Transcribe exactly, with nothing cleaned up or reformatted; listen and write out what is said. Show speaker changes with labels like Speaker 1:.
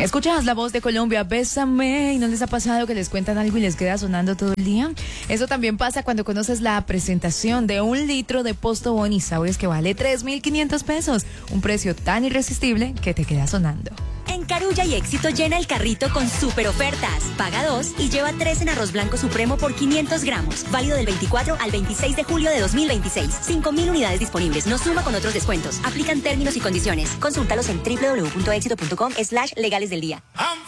Speaker 1: Escuchas la voz de Colombia, bésame, ¿y no les ha pasado que les cuentan algo y les queda sonando todo el día? Eso también pasa cuando conoces la presentación de un litro de Postobón y sabes que vale tres mil quinientos pesos, un precio tan irresistible que te queda sonando.
Speaker 2: En Carulla y Éxito llena el carrito con super ofertas. Paga dos y lleva tres en arroz blanco supremo por quinientos gramos. Válido del veinticuatro al veintiséis de julio de dos mil veintiséis. cinco mil unidades disponibles. No suma con otros descuentos. Aplican términos y condiciones. Consúltalos en w w w punto éxito punto com slash legales del día.